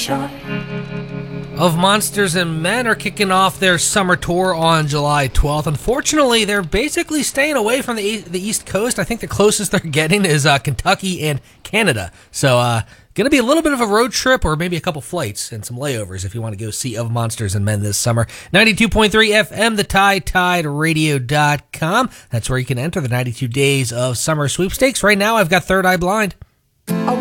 Of Monsters and Men are kicking off their summer tour on July 12th. Unfortunately, they're basically staying away from the East Coast. I think the closest they're getting is Kentucky and Canada. So, going to be a little bit of a road trip, or maybe a couple flights and some layovers if you want to go see Of Monsters and Men this summer. 92.3 FM, the TideRadio.com. That's where you can enter the 92 Days of Summer Sweepstakes. Right now, I've got Third Eye Blind.